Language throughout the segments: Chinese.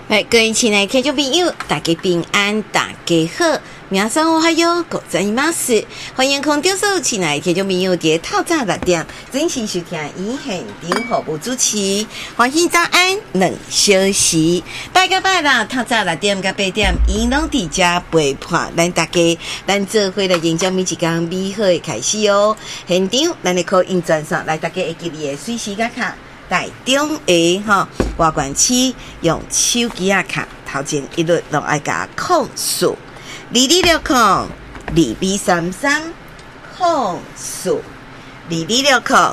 哎，各位亲爱的听众朋友，大家平安，大家好。皆さんおはようございます。欢迎空中所有亲爱的听众朋友在透早6点准时收听以现场服务主持。欢喜早安，两小时。拜个拜啦！透早6点到8点，伊拢伫遮陪伴咱大家，咱做伙来迎接每一天美好的开始哦。现场咱的call in专线来，大家会记你的随时甲卡。台中的外管区用手机卡，头前一律拢爱甲控诉2260 2233控诉2260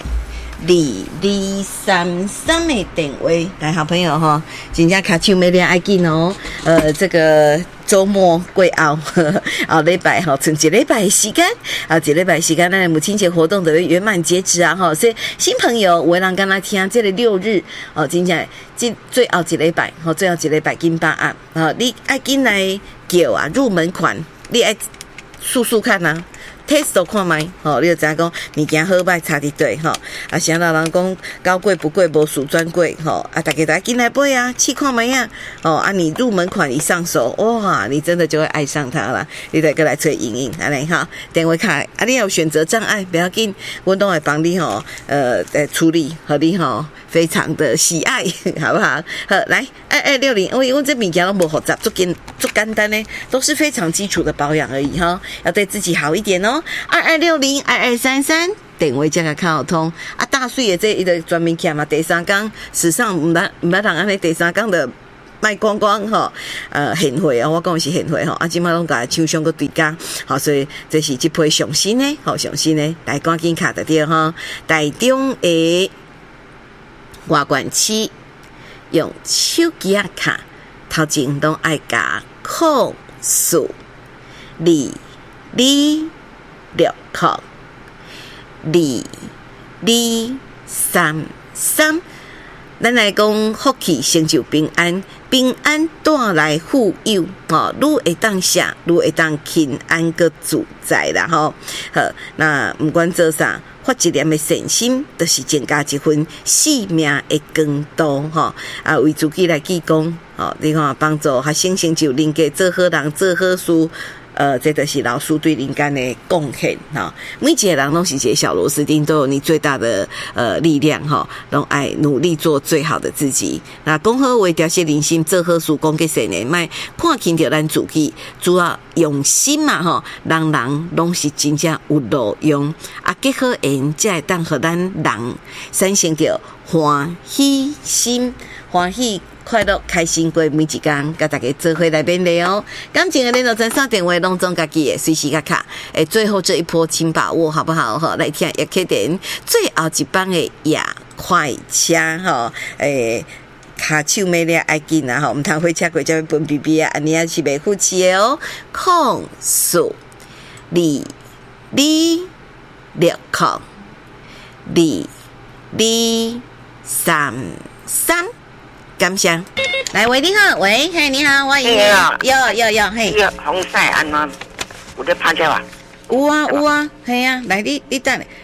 2233的电话，来好朋友哈，真正卡手没练爱紧哦。这个周末过后，礼拜剩一礼拜的时间，一礼拜时间，咱的母亲节活动就会圆满截止啊！所以新朋友，有的人敢若听这个6日真正最后一礼拜，最后一礼拜紧把握你爱紧来叫啊入门款，你爱试试看啊。test 看卖，你就知影讲物件好歹差伫对啥人讲高贵不贵，无属专柜大家都进来买啊，试看卖啊你入门款一上手，哇，你真的就会爱上它了。你再过来找莹莹，安尼电话卡你有选择障碍不要紧，我都会帮你处理，和你非常的喜爱，好不好？好，来2260，因为这物件都无复杂，足简单呢，都是非常基础的保养而已要对自己好一点哦。2260 2233电话才个较好通大水的这一个专门件嘛，第三天史上唔捌人安尼第三天的卖光光现货我讲的是现货即摆拢甲厂商个对价所以这是这批上新的上新的，来赶紧卡得到台中的外管区用手机卡，头前都爱加控诉2260 2233，咱来讲福气成就平安，平安带来富有愈会当写，愈会当平安个自在啦好，那不管做啥，发一念的善心，就是增加一份生命的光度为自己来记功你看帮助学生成就人格，做好人，做好事。这就是老师对人间的贡献每一个人都是一个小螺丝钉，都有你最大的力量都爱努力做最好的自己。那讲好话调节人心，做好事讲给谁呢？卖看轻着咱自己，主要用心嘛人人拢是真正有路用结好缘才会当互咱人产生着欢喜心，欢喜。快乐开心过每一天，甲大家做伙来勉励哦。感情的联络专线电话拢总家己的随时甲卡，最后这一波请把握好不好？来听也可以最后一班的夜快车卡手没了爱紧啊唔通火车过才会分 BB 安尼也是袂福气的哦。控诉2260 2233。感谢，来喂，你好，喂，嘿，你好，我赢了，有，嘿， 红晒安怎有咧拍照啊？ 有啊，嘿啊，来你等下，